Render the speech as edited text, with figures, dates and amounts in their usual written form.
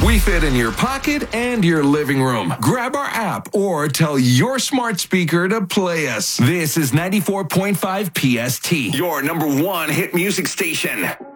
We fit in your pocket and your living room. Grab our app or tell your smart speaker to play us. This is 94.5 PST, your number one hit music station.